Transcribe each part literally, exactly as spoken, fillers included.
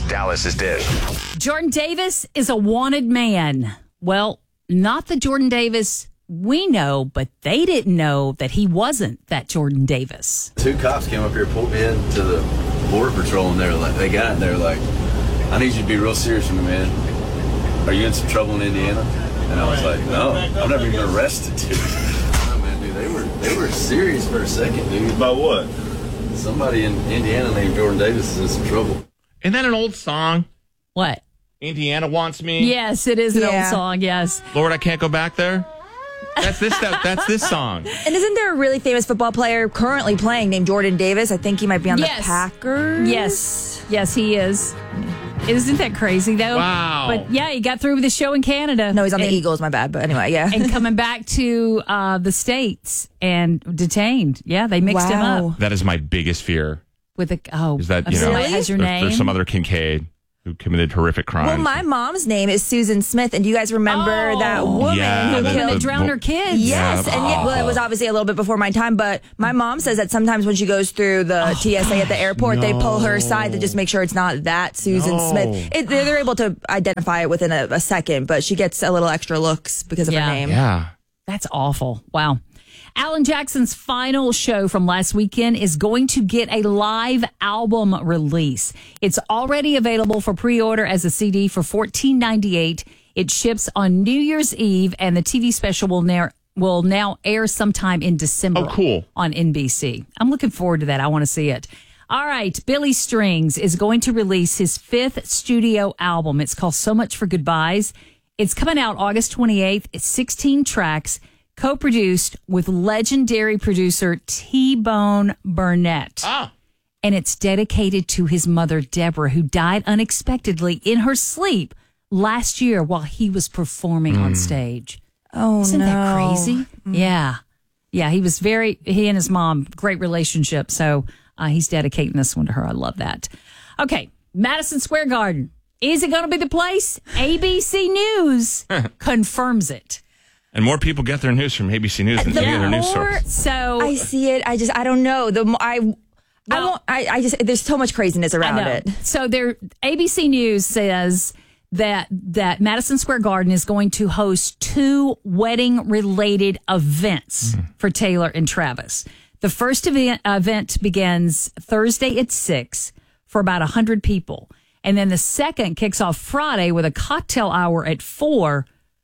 Dallas's Dish. Jordan Davis is a wanted man. Well, not the Jordan Davis we know, but they didn't know that he wasn't that Jordan Davis. Two cops came up here, pulled me into the border patrol, and they were like, they got in there like, I need you to be real serious with me, man. Are you in some trouble in Indiana? And I was like, no, I've never even been arrested, dude. No, man, dude, they were they were serious for a second, dude. About what? Somebody in Indiana named Jordan Davis is in some trouble. Isn't that an old song? What? Indiana Wants Me? Yes, it is an Yeah. old song, yes. Lord, I Can't Go Back There? That's this that, that's this song. And isn't there a really famous football player currently playing named Jordan Davis? I think he might be on Yes. the Packers. Yes. Yes, he is. Isn't that crazy, though? Wow. But yeah, he got through with the show in Canada. No, he's on the and, Eagles, my bad. But anyway, yeah. and coming back to uh, the States and detained. Yeah, they mixed him Wow. up That is my biggest fear. with a, oh, Is that, if you know, somebody has your there's, name. there's some other Kincaid who committed horrific crimes. Well, my mom's name is Susan Smith, and do you guys remember Oh. that woman Yeah, who the the- woman killed? that drowned her kids. Yes, Yeah. and yet, well, it was Oh. obviously a little bit before my time, but my mom says that sometimes when she goes through the T S A at the airport, they pull her aside to just make sure it's not that Susan No. Smith. It, they're, they're able to identify it within a, a second, but she gets a little extra looks because of Yeah. her name. Yeah. That's awful. Wow. Alan Jackson's final show from last weekend is going to get a live album release. It's already available for pre-order as a C D for fourteen ninety-eight. It ships on New Year's Eve, and the T V special will now will now air sometime in December. Oh, cool. On N B C. I'm looking forward to that. I want to see it. All right, Billy Strings is going to release his fifth studio album. It's called So Much for Goodbyes. It's coming out August twenty-eighth. It's sixteen tracks, co-produced with legendary producer T-Bone Burnett. Ah. And it's dedicated to his mother, Deborah, who died unexpectedly in her sleep last year while he was performing on stage. Oh, Isn't no. that crazy? Yeah. Yeah, he was very, he and his mom, great relationship. So uh, he's dedicating this one to her. I love that. Okay, Madison Square Garden. Is it going to be the place? A B C News confirms it. And more people get their news from A B C News than The any other news more- source. So I see it. I just, I don't know. The mo- I, I Well- won't. I, I just. There's so much craziness I around know. it. So there, A B C News says that that Madison Square Garden is going to host two wedding-related events for Taylor and Travis. The first event, event begins Thursday at six for about one hundred people. And then the second kicks off Friday with a cocktail hour at four,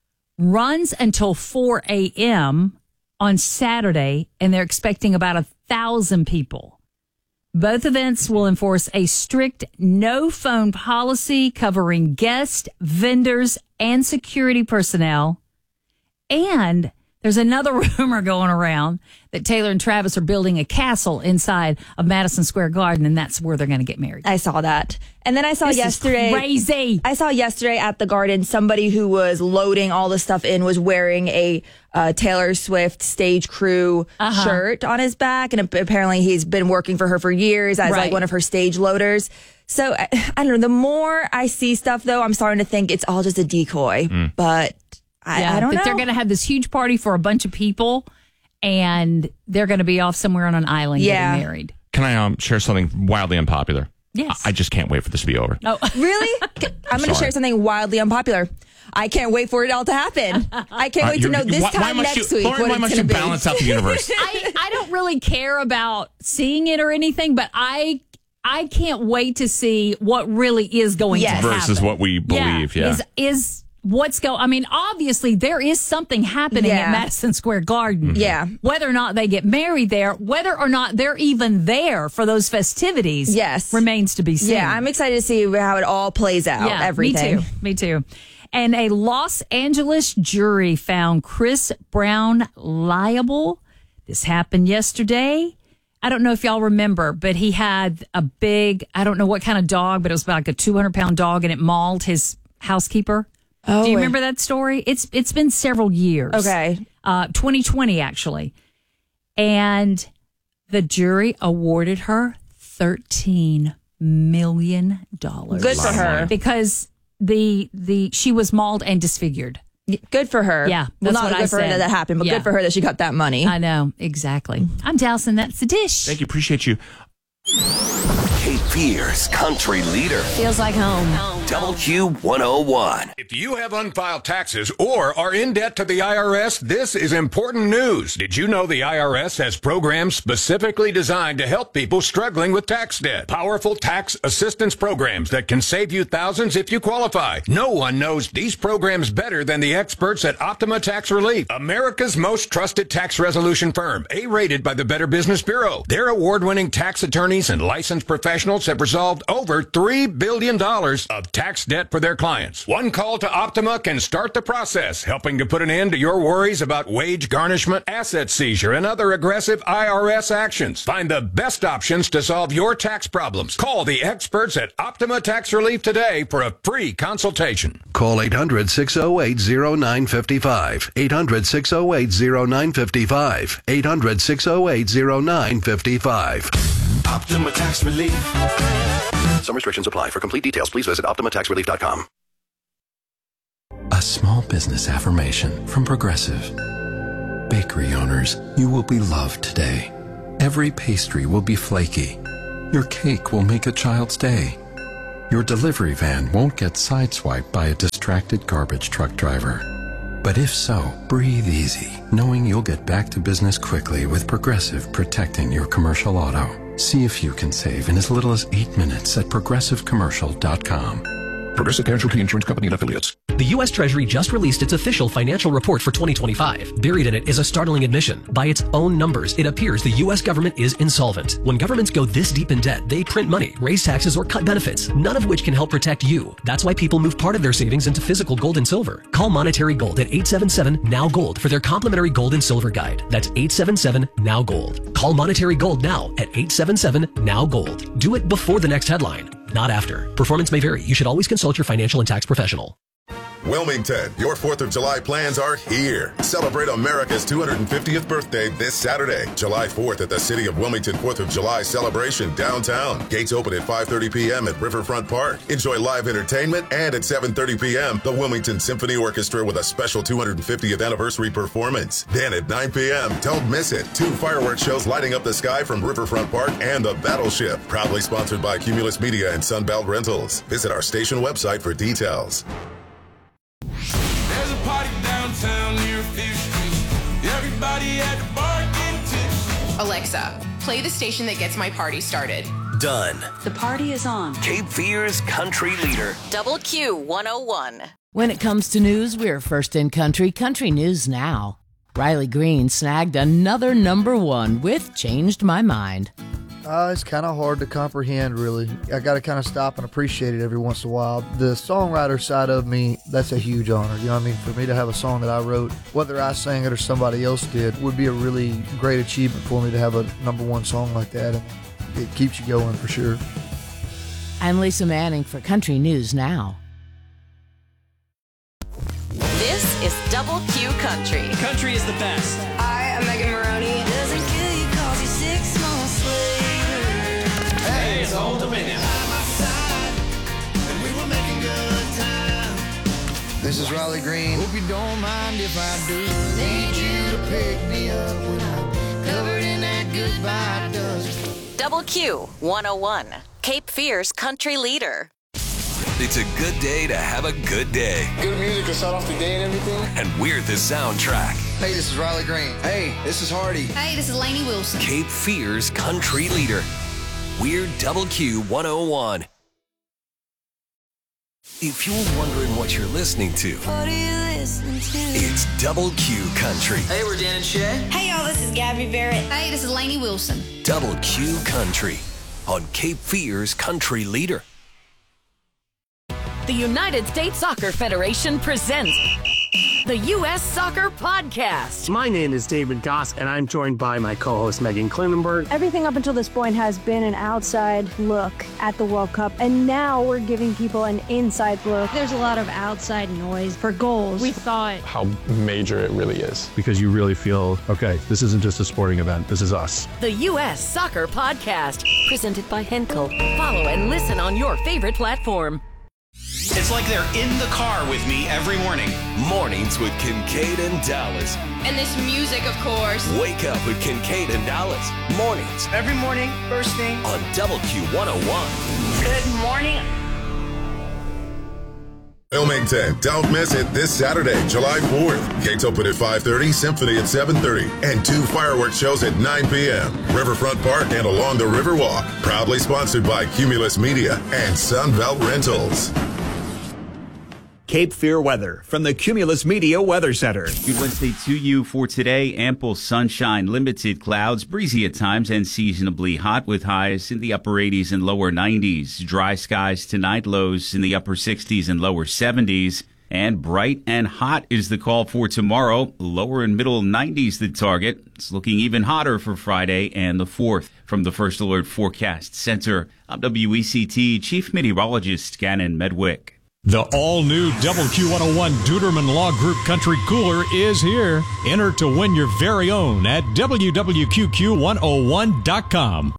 runs until four a.m. on Saturday, and they're expecting about a thousand people. Both events will enforce a strict no phone policy covering guests, vendors, and security personnel. And there's another rumor going around that Taylor and Travis are building a castle inside of Madison Square Garden, and that's where they're going to get married. I saw that, and then I saw This is yesterday. crazy. I saw yesterday at the Garden somebody who was loading all the stuff in was wearing a uh, Taylor Swift stage crew Uh-huh. shirt on his back, and ap- apparently he's been working for her for years as Right. like one of her stage loaders. So I, I don't know. The more I see stuff, though, I'm starting to think it's all just a decoy. But I, Yeah, I don't that know. they're going to have this huge party for a bunch of people, and they're going to be off somewhere on an island Yeah. getting married. Can I um, share something wildly unpopular? Yes. I just can't wait for this to be over. Oh, Really? I'm going to sorry. share something wildly unpopular. I can't wait for it all to happen. I can't Uh, wait to you're- know this why, why time must next you, week Lauren, what why it's must going you to be. balance out the universe? I, I don't really care about seeing it or anything, but I I can't wait to see what really is going Yes. to Versus happen. what we believe, yeah. Is, is what's going I mean, obviously, there is something happening Yeah. at Madison Square Garden. Yeah. Whether or not they get married there, whether or not they're even there for those festivities, Yes. remains to be seen. Yeah, I'm excited to see how it all plays out. Yeah, everything. Me too. Me too. And a Los Angeles jury found Chris Brown liable. This happened yesterday. I don't know if y'all remember, but he had a big, I don't know what kind of dog, but it was about like a two hundred pound dog, and it mauled his housekeeper. Oh, Do you remember that story? It's It's been several years. Okay. Uh, twenty twenty, actually. And the jury awarded her thirteen million dollars. Good for her. Because the the she was mauled and disfigured. Good for her. Yeah, Well, that's not what good I for her said. that that happened, but Yeah. good for her that she got that money. I know, exactly. I'm Dallas, and that's the dish. Thank you. Appreciate you. Cape Fear's country leader. Feels like home. Double Q one oh one. If you have unfiled taxes or are in debt to the I R S, this is important news. Did you know the I R S has programs specifically designed to help people struggling with tax debt? Powerful tax assistance programs that can save you thousands if you qualify. No one knows these programs better than the experts at Optima Tax Relief, America's most trusted tax resolution firm, A-rated by the Better Business Bureau. Their award-winning tax attorneys and licensed professionals have resolved over three billion dollars of tax debt for their clients. One call to Optima can start the process, helping to put an end to your worries about wage garnishment, asset seizure, and other aggressive I R S actions. Find the best options to solve your tax problems. Call the experts at Optima Tax Relief today for a free consultation. Call eight hundred, six oh eight, oh nine five five. eight hundred, six oh eight, oh nine five five. eight hundred, six oh eight, oh nine five five. Optima Tax Relief. Some restrictions apply. For complete details, please visit optima tax relief dot com. A small business affirmation from Progressive. Bakery owners, you will be loved today. Every pastry will be flaky. Your cake will make a child's day. Your delivery van won't get sideswiped by a distracted garbage truck driver. But if so, breathe easy, knowing you'll get back to business quickly with Progressive protecting your commercial auto. See if you can save in as little as eight minutes at progressive commercial dot com. Progressive Casualty Insurance Company and Affiliates. The U S Treasury just released its official financial report for twenty twenty-five. Buried in it is a startling admission. By its own numbers, it appears the U S government is insolvent. When governments go this deep in debt, they print money, raise taxes, or cut benefits, none of which can help protect you. That's why people move part of their savings into physical gold and silver. Call Monetary Gold at eight seven seven, N O W, GOLD for their complimentary gold and silver guide. That's eight seven seven, N O W, GOLD. Call Monetary Gold now at eight seven seven, N O W, GOLD. Do it before the next headline, not after. Performance may vary. You should always consult your financial and tax professional. Wilmington, your fourth of July plans are here. Celebrate America's two hundred fiftieth birthday this Saturday, July fourth at the City of Wilmington fourth of July celebration downtown. Gates open at five thirty p.m. at Riverfront Park. Enjoy live entertainment, and at seven thirty p.m., the Wilmington Symphony Orchestra with a special two hundred fiftieth anniversary performance. Then at nine p.m., don't miss it. Two fireworks shows lighting up the sky from Riverfront Park and the Battleship. Proudly sponsored by Cumulus Media and Sunbelt Rentals. Visit our station website for details. There's a party downtown near Fifth Street. Everybody at the bar getting tipsy. Alexa, play the station that gets my party started. Done. The party is on. Cape Fear's country leader. Double Q one oh one. When it comes to news, we're first in country. Country News Now. Riley Green snagged another number one with Changed My Mind. Uh, it's kind of hard to comprehend, really. I got to kind of stop and appreciate it every once in a while. The songwriter side of me, that's a huge honor. You know what I mean? For me to have a song that I wrote, whether I sang it or somebody else did, would be a really great achievement for me to have a number one song like that. And it keeps you going for sure. I'm Lisa Manning for Country News Now. This is Double Q Country. Country is the best. I am Megan Maroney. Doesn't kill you cause you six months later. Hey, it's Old Dominion. This is Riley Green. Hope you don't mind if I do. Need you to pick me up when I'm covered in that goodbye dust. Double Q one oh one. Cape Fear's country leader. It's a good day to have a good day. Good music to start off the day and everything. And we're the soundtrack. Hey, this is Riley Green. Hey, this is Hardy. Hey, this is Lainey Wilson. Cape Fear's country leader. We're Double Q one oh one. If you're wondering what you're listening to, What are you listening to? it's Double Q Country. Hey, we're Dan and Shay. Hey, y'all, this is Gabby Barrett. Hey, this is Lainey Wilson. Double Q Country on Cape Fear's country leader. The United States Soccer Federation presents the U S Soccer Podcast. My name is David Goss, and I'm joined by my co-host Megan Klinenberg. Everything up until this point has been an outside look at the World Cup, and now we're giving people an inside look. There's a lot of outside noise for goals. We thought How major it really is. Because you really feel, okay, this isn't just a sporting event, this is us. The U S Soccer Podcast, presented by Henkel. Follow and listen on your favorite platform. It's like they're in the car with me every morning. Mornings with Kincaid and Dallas. And this music, of course. Wake up with Kincaid and Dallas. Mornings Every morning, first thing. on Double Q one oh one. Good morning. Wilmington, don't miss it this Saturday, July fourth. Gates open at five thirty, Symphony at seven thirty, and two fireworks shows at nine p.m. Riverfront Park and along the Riverwalk. Proudly sponsored by Cumulus Media and Sunbelt Rentals. Cape Fear weather from the Cumulus Media Weather Center. Good Wednesday to you for today. Ample sunshine, limited clouds, breezy at times, and seasonably hot with highs in the upper eighties and lower nineties. Dry skies tonight, lows in the upper sixties and lower seventies. And bright and hot is the call for tomorrow. Lower and middle nineties the target. It's looking even hotter for Friday and the fourth. From the First Alert Forecast Center, I'm W E C T Chief Meteorologist Gannon Medwick. The all-new W Q one oh one Duderman Law Group Country Cooler is here. Enter to win your very own at W W Q Q one oh one dot com.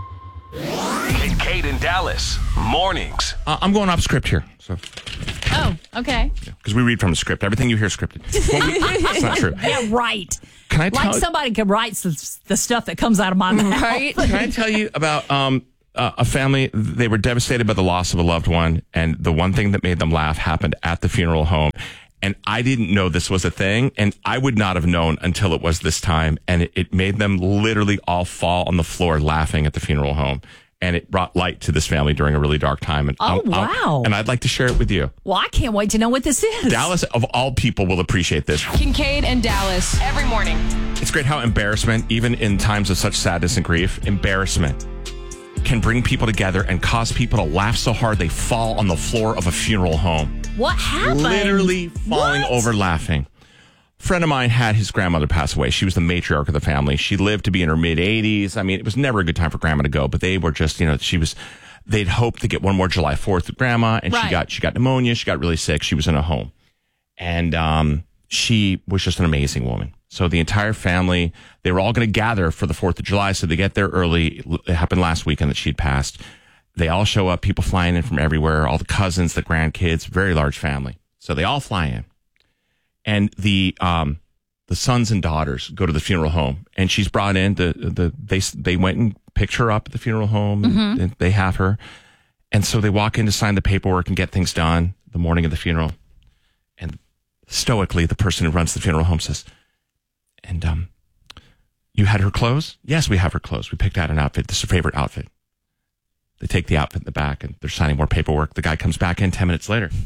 Kincaid and Dallas. Mornings. Uh, I'm going off script here. So. Oh, okay. Because we read from the script. Everything you hear is scripted. Well, we, that's not true. Yeah, right. Can I tell like somebody could write the, the stuff that comes out of my mouth. Right? Can I tell you about um, uh, a family? They were devastated by the loss of a loved one, and the one thing that made them laugh happened at the funeral home. And I didn't know this was a thing, and I would not have known until it was this time. And it, it made them literally all fall on the floor laughing at the funeral home. And it brought light to this family during a really dark time. And Oh, I'm- I'm- wow. and I'd like to share it with you. Well, I can't wait to know what this is. Dallas, of all people, will appreciate this. Kincaid and Dallas. Every morning. It's great how embarrassment, even in times of such sadness and grief, embarrassment can bring people together and cause people to laugh so hard they fall on the floor of a funeral home. What happened? Literally falling What? over laughing. A friend of mine had his grandmother pass away. She was the matriarch of the family. She lived to be in her mid eighties. I mean, it was never a good time for grandma to go, but they were just, you know, she was, they'd hoped to get one more July fourth with grandma, and Right. she got, she got pneumonia. She got really sick. She was in a home. And, um, she was just an amazing woman. So the entire family, they were all going to gather for the fourth of July. So they get there early. It happened last weekend that she'd passed. They all show up, people flying in from everywhere, all the cousins, the grandkids, very large family. So they all fly in. And the um, the sons and daughters go to the funeral home, and she's brought in. The the they they went and picked her up at the funeral home, and, Mhm. and they have her. And so they walk in to sign the paperwork and get things done the morning of the funeral. And stoically, the person who runs the funeral home says, "And um, you had her clothes? Yes, we have her clothes. We picked out an outfit. This is her favorite outfit." They take the outfit in the back, and they're signing more paperwork. The guy comes back in ten minutes later.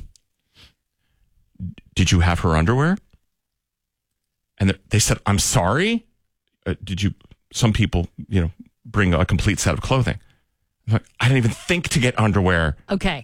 "Did you have her underwear?" And they said, "I'm sorry. Uh, did you?" Some people, you know, bring a complete set of clothing. I'm like, I didn't even think to get underwear. Okay.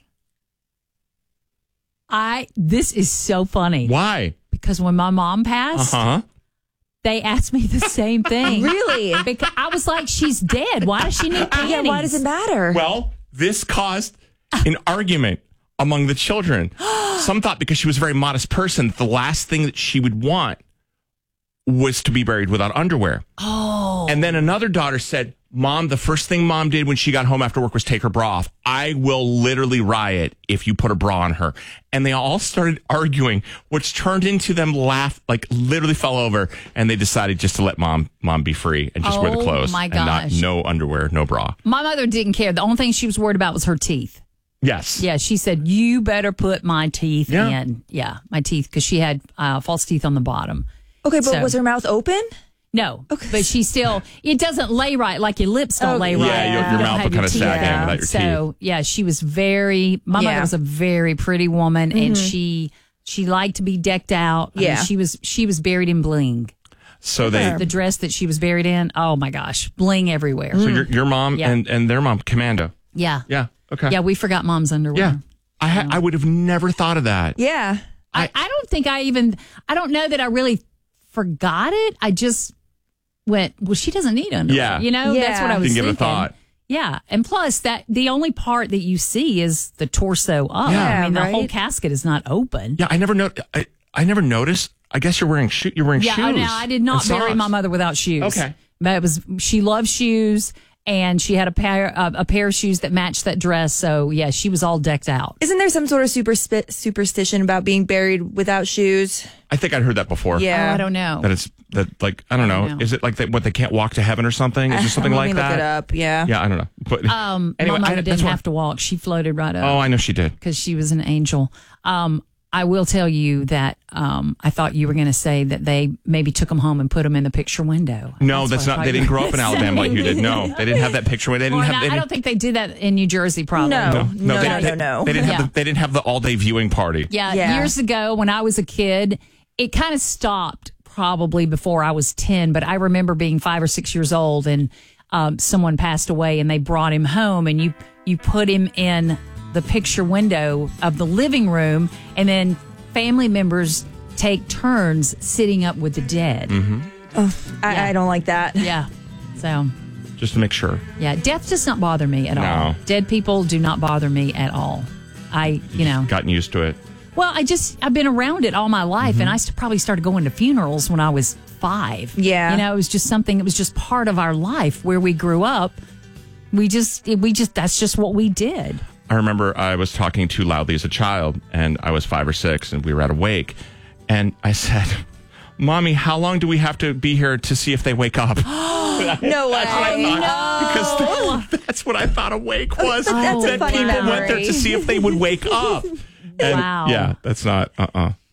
I this is so funny. Why? Because when my mom Uh passed, huh. they asked me the same thing. Really? Because I was like, she's dead. Why does she need panties? Yeah, why does it matter? Well, this caused an argument among the children. Some thought because she was a very modest person, the last thing that she would want was to be buried without underwear. Oh. And then another daughter said, "Mom, the first thing Mom did when she got home after work was take her bra off. I will literally riot if you put a bra on her." And they all started arguing, which turned into them laugh, like literally fell over. And they decided just to let mom mom be free and just wear the Oh, clothes. my And not gosh. no underwear, no bra. My mother didn't care. The only thing she was worried about was her teeth. Yes. Yeah, she said, "You better put my teeth Yeah. in." Yeah, my teeth, because she had uh, false teeth on the bottom. Okay, but So- was her mouth open? No, but she still, it doesn't lay right, like your lips don't Oh, lay yeah, right. your- You your don't mouth have will kinda teeth sag in out. without your So, yeah, she was very, my Yeah. mother was a very pretty woman, and Mhm. she she liked to be decked out. I mean, Yeah. she was she was buried in bling. So they The dress that she was buried in, oh my gosh, bling everywhere. So your your mom Yeah. and, and their mom, Commando. Yeah. Yeah. Okay. Yeah, we forgot mom's underwear. Yeah. I ha- I would have never thought of that. Yeah. I, I don't think I even, I don't know that I really forgot it. I just went, well, she doesn't need underwear. Yeah. You know, that's what I was Didn't give it a thinking. thought. Yeah. And plus, that the only part that you see is the torso up. Yeah, I mean, the right? whole casket is not open. Yeah, I never know. I, I never noticed. I guess you're wearing shoe. You're wearing Yeah, shoes. oh, no, I did not and bury socks. my mother without shoes. Okay. But it was, she loved shoes. and she had a pair uh, a pair of shoes that matched that dress. So yeah, she was all decked out. Isn't there some sort of super superstition about being buried without shoes? I think I'd heard that before. Yeah, oh, I don't know. That it's that like I don't know. I don't know. Is it like they, what they can't walk to heaven or something? Is there something Let like me that? Look it up. Yeah. Yeah, I don't know. But Um, anyway, Mama I, didn't that's what- have to walk. She floated right up. Oh, I know she did. Because she was an angel. Um, I will tell you that um, I thought you were going to say that they maybe took them home and put them in the picture window. No, that's, what I not. thought They you didn't were grow up in gonna Alabama say. like you did. No, they didn't have that picture. They didn't Well, have. no, They I didn't, don't think they did that in New Jersey, probably. No. no, No, they no, didn't, no, no. They didn't have. Yeah. The, they didn't have the all-day viewing party. Yeah, Yeah. years ago when I was a kid, it kind of stopped probably before I was ten, but I remember being five or six years old and um, someone passed away and they brought him home and you, you put him in the picture window of the living room and then family members take turns sitting up with the dead. Mm-hmm. Oh, I, Yeah. I don't like that. Yeah. So, Just to make sure. yeah, death does not bother me at No. all. Dead people do not bother me at all. I, you know. Gotten used to it. Well, I just, I've been around it all my life, Mm-hmm. and I st- probably started going to funerals when I was five. Yeah. You know, it was just something, it was just part of our life where we grew up. We just, we just, that's just what we did. I remember I was talking too loudly as a child, and I was five or six, and we were at a wake, and I said, "Mommy, how long do we have to be here to see if they wake up?" No way. Because th- that's what I thought a wake was. But that's a that funny people went there memory. to see if they would wake up. And Wow. Yeah, that's not. Uh. uh